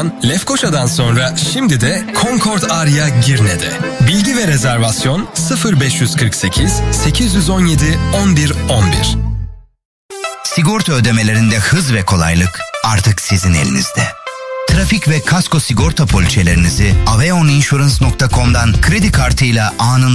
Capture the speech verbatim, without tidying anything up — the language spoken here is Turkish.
Lifeco'dan, Lefkoşa'dan sonra şimdi de Concord Aria Girne'de. Bilgi ve rezervasyon sıfır beş kırk sekiz sekiz yüz on yedi on bir on bir. Sigorta ödemelerinde hız ve kolaylık artık sizin elinizde. Trafik ve kasko sigorta poliçelerinizi aveon insurance nokta com'dan kredi kartıyla anında